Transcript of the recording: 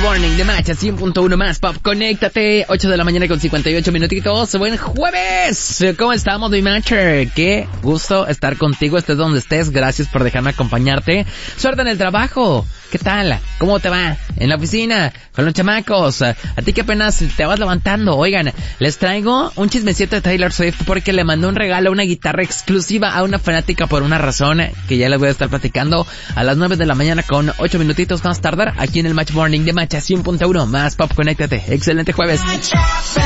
Morning de Match 100.1 más pop. Conéctate, 8 de la mañana con 58 minutitos. Buen jueves. ¿Cómo estamos, mi Matcher? Qué gusto estar contigo, estés donde estés. Gracias por dejarme acompañarte. Suerte en el trabajo. ¿Qué tal? ¿Cómo te va? En la oficina, con los chamacos. A ti que apenas te vas levantando. Oigan, les traigo un chismecito de Taylor Swift porque le mandó un regalo, una guitarra exclusiva a una fanática por una razón que ya les voy a estar platicando a las 9 de la mañana con 8 minutitos más tardar aquí en el Match Morning de Match 100.1 más pop. Conéctate. Excelente jueves.